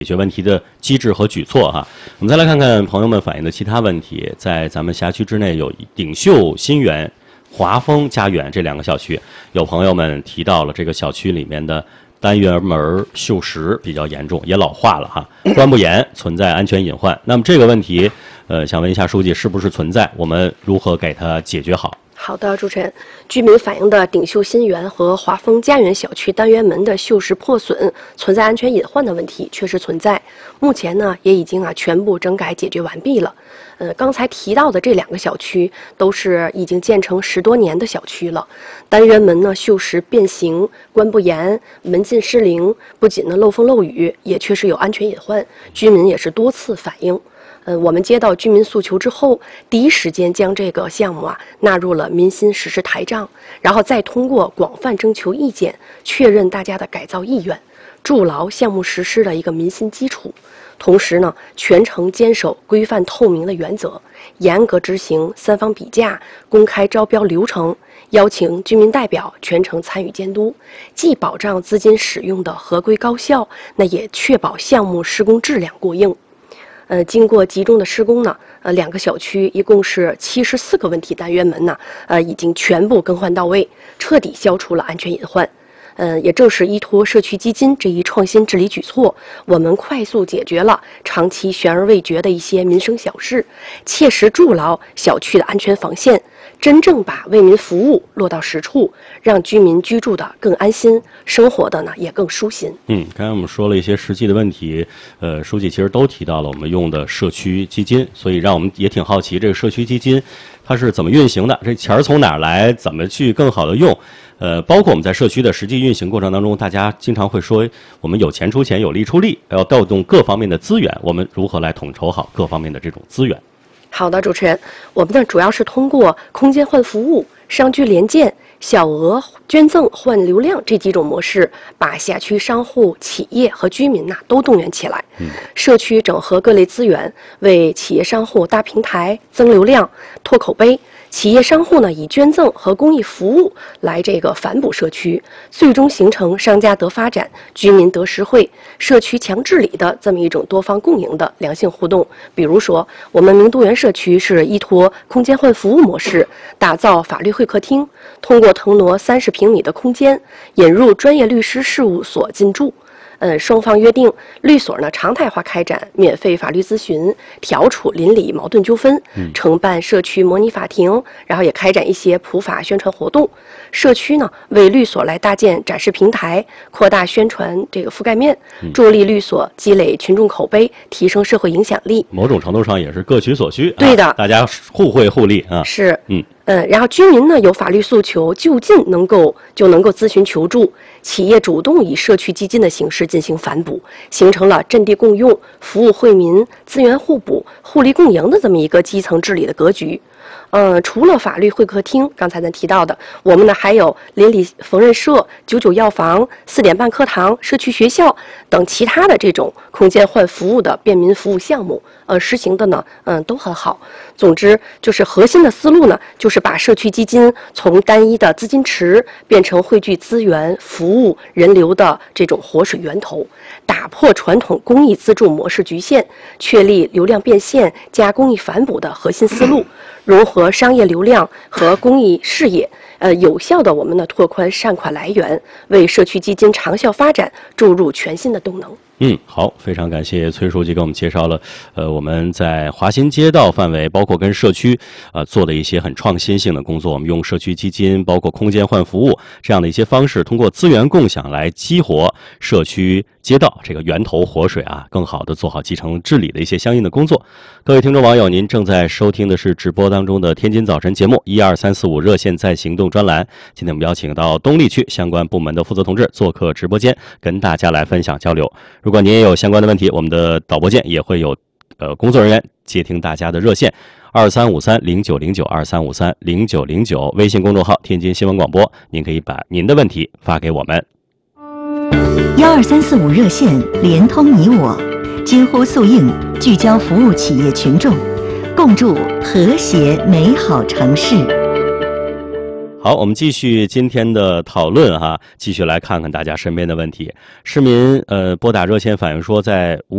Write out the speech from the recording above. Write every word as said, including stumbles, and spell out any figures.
解决问题的机制和举措哈。我们再来看看朋友们反映的其他问题，在咱们辖区之内有鼎秀新园、华丰家园这两个小区，有朋友们提到了这个小区里面的单元门锈蚀比较严重，也老化了哈，关不严，存在安全隐患。那么这个问题，呃，想问一下书记，是不是存在？我们如何给它解决好？ 好的，主持人，居民反映的鼎秀新园和华丰家园小区单元门的锈蚀破损，存在安全隐患的问题确实存在。目前呢，也已经啊全部整改解决完毕了。呃，刚才提到的这两个小区都是已经建成十多年的小区了，单元门呢锈蚀变形、关不严、门禁失灵，不仅呢漏风漏雨，也确实有安全隐患，居民也是多次反映。呃，我们接到居民诉求之后，第一时间将这个项目啊纳入了民心实施台账，然后再通过广泛征求意见，确认大家的改造意愿，筑牢项目实施的一个民心基础。同时呢，全程坚守规范透明的原则，严格执行三方比价、公开招标流程，邀请居民代表全程参与监督，既保障资金使用的合规高效，那也确保项目施工质量过硬。呃，经过集中的施工呢，呃，两个小区一共是七十四个问题单元门呢，呃，已经全部更换到位，彻底消除了安全隐患。呃，也正是依托社区基金这一创新治理举措，我们快速解决了长期悬而未决的一些民生小事，切实筑牢小区的安全防线，真正把为民服务落到实处，让居民居住的更安心，生活的呢也更舒心。 嗯，刚才我们说了一些实际的问题，呃，书记其实都提到了我们用的社区基金，所以让我们也挺好奇这个社区基金它是怎么运行的，这钱儿从哪儿来，怎么去更好的用。呃，包括我们在社区的实际运行过程当中，大家经常会说，我们有钱出钱，有力出力，要调动各方面的资源，我们如何来统筹好各方面的这种资源？ 好的，主持人，我们呢主要是通过空间换服务、商居联建、小额捐赠换流量这几种模式，把辖区商户、企业和居民呐、啊、都动员起来。嗯，社区整合各类资源，为企业商户搭平台、增流量、拓口碑。企业商户呢以捐赠和公益服务来这个反哺社区，最终形成商家得发展、居民得实惠、社区强治理的这么一种多方共赢的良性互动。比如说，我们明都园社区是依托空间换服务模式，打造法律会客厅，通过腾挪三十平米的空间，引入专业律师事务所进驻。呃，双方约定，律所呢常态化开展免费法律咨询，调处邻里矛盾纠纷，承办社区模拟法庭，然后也开展一些普法宣传活动。社区呢为律所来搭建展示平台，扩大宣传这个覆盖面，助力律所积累群众口碑，提升社会影响力。 某种程度上也是各取所需， 对的， 啊、大家互惠互利啊。 是， 嗯。 嗯，然后居民呢有法律诉求，就近能够就能够咨询求助；企业主动以社区基金的形式进行反哺，形成了阵地共用、服务惠民、资源互补、互利共赢的这么一个基层治理的格局。呃，除了法律会客厅，刚才咱提到的，我们呢还有邻里缝纫社、九九药房、四点半课堂、社区学校等其他的这种空间换服务的便民服务项目，呃，实行的呢，嗯，都很好。总之，就是核心的思路呢，就是把社区基金从单一的资金池变成汇聚资源、服务、人流的这种活水源头，打破传统公益资助模式局限，确立流量变现加公益反哺的核心思路。融合商业流量和公益事业，呃，有效的我们呢拓宽善款来源，为社区基金长效发展注入全新的动能。 嗯，好，非常感谢崔书记给我们介绍了，呃，我们在华新街道范围，包括跟社区呃做的一些很创新性的工作。我们用社区基金，包括空间换服务这样的一些方式，通过资源共享来激活社区街道这个源头活水啊，更好的做好基层治理的一些相应的工作。各位听众网友，您正在收听的是直播当中的天津早晨节目一二三四五热线在行动专栏。今天我们邀请到东丽区相关部门的负责同志做客直播间，跟大家来分享交流。如果您也有相关的问题，我们的导播间也会有呃工作人员接听大家的热线二三五三零九零九二三五三零九零九，微信公众号天津新闻广播，您可以把您的问题发给我们。 幺二三四五热线连通你我，惊呼速应，聚焦服务企业群众，共筑和谐美好城市。 好，我们继续今天的讨论哈，继续来看看大家身边的问题。市民呃拨打热线反映说，在